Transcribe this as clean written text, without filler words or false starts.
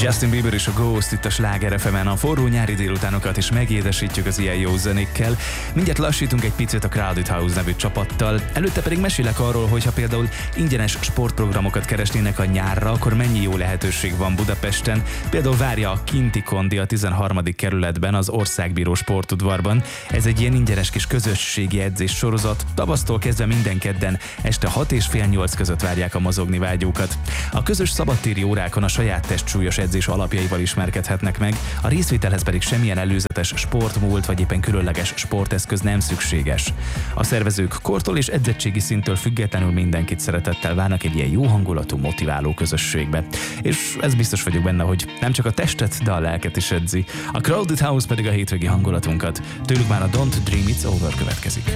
Justin Bieber és a Ghost itt a Sláger FM-en. A forró nyári délutánokat is megédesítjük az ilyen jó zenékkel. Mindjárt lassítunk egy picit a Crowded House nevű csapattal. Előtte pedig mesélek arról, hogy ha például ingyenes sportprogramokat keresnének a nyárra, akkor mennyi jó lehetőség van Budapesten. Például várja a Kinti Kondi a 13. kerületben, az Országbíró sportudvarban. Ez egy ilyen ingyenes kis közösségi edzés sorozat. Tavasztól kezdve minden kedden este 6 és fél 8 között várják a mozogni vágyókat. A közös szabadtéri órákon a saját testsúlyos edzés alapjaival ismerkedhetnek meg, a részvételhez pedig semmilyen előzetes sportmúlt vagy éppen különleges sporteszköz nem szükséges. A szervezők kortól és edzettségi szinttől függetlenül mindenkit szeretettel várnak egy ilyen jó hangulatú, motiváló közösségbe. És ez biztos vagyok benne, hogy nem csak a testet, de a lelket is edzi. A Crowded House pedig a hétvégi hangulatunkat. Tőlük már a Don't Dream It's Over következik.